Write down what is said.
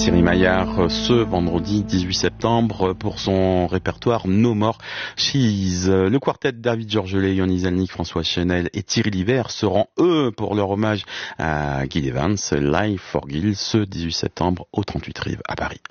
Thierry Maillard ce vendredi 18 septembre pour son répertoire No More Cheese. Le quartet David Georgelais, Yoni Zelnik, François Chenel et Thierry Liver seront eux pour leur hommage à Guy Evans, Live for Gil ce 18 septembre au 38 Rives à Paris.